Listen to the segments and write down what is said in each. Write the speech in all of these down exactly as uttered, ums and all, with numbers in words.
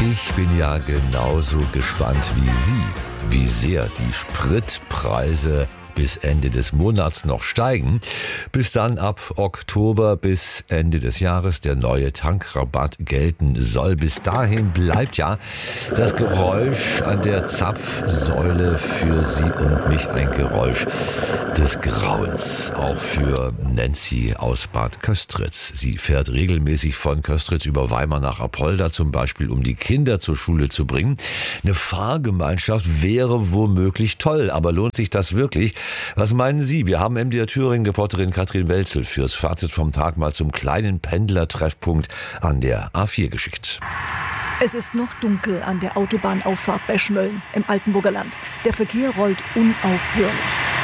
Ich bin ja genauso gespannt wie Sie, wie sehr die Spritpreise bis Ende des Monats noch steigen, bis dann ab Oktober bis Ende des Jahres der neue Tankrabatt gelten soll. Bis dahin bleibt ja das Geräusch an der Zapfsäule für Sie und mich ein Geräusch des Grauens. Auch für Nancy aus Bad Köstritz. Sie fährt regelmäßig von Köstritz über Weimar nach Apolda, zum Beispiel um die Kinder zur Schule zu bringen. Eine Fahrgemeinschaft wäre womöglich toll, aber lohnt sich das wirklich? Was meinen Sie? Wir haben M D R Thüringen-Reporterin Katrin Welzel fürs Fazit vom Tag mal zum kleinen Pendlertreffpunkt an der A vier geschickt. Es ist noch dunkel an der Autobahnauffahrt bei Schmölln im Altenburger Land. Der Verkehr rollt unaufhörlich.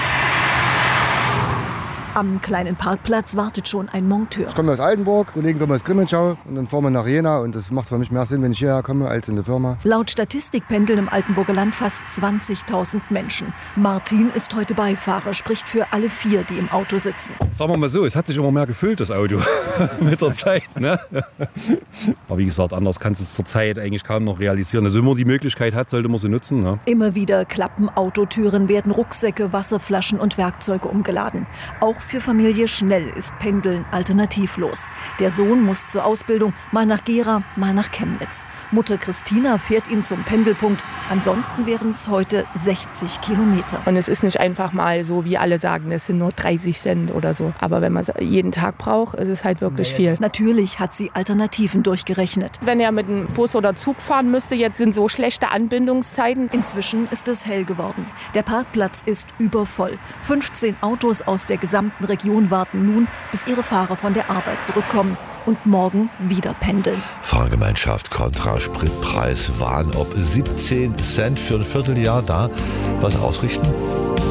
Am kleinen Parkplatz wartet schon ein Monteur. Ich komme aus Altenburg, Kollegen kommen aus Grimmenschau und dann fahren wir nach Jena und das macht für mich mehr Sinn, wenn ich hierher komme, als in der Firma. Laut Statistik pendeln im Altenburger Land fast zwanzigtausend Menschen. Martin ist heute Beifahrer, spricht für alle vier, die im Auto sitzen. Sagen wir mal so, es hat sich immer mehr gefüllt, das Auto, mit der Zeit. Ne? Aber wie gesagt, anders kannst du es zur Zeit eigentlich kaum noch realisieren. Also wenn man die Möglichkeit hat, sollte man sie nutzen. Ne? Immer wieder klappen Autotüren, werden Rucksäcke, Wasserflaschen und Werkzeuge umgeladen. Auch für Familie Schnell ist Pendeln alternativlos. Der Sohn muss zur Ausbildung, mal nach Gera, mal nach Chemnitz. Mutter Christina fährt ihn zum Pendelpunkt. Ansonsten wären es heute sechzig Kilometer. Und es ist nicht einfach mal so, wie alle sagen, es sind nur dreißig Cent oder so. Aber wenn man es jeden Tag braucht, ist es halt wirklich viel. Natürlich hat sie Alternativen durchgerechnet. Wenn er mit einem Bus oder Zug fahren müsste, jetzt sind so schlechte Anbindungszeiten. Inzwischen ist es hell geworden. Der Parkplatz ist übervoll. fünfzehn Autos aus der gesamten Region warten nun, bis ihre Fahrer von der Arbeit zurückkommen und morgen wieder pendeln. Fahrgemeinschaft kontra Spritpreis, Wahn ob siebzehn Cent für ein Vierteljahr da was ausrichten?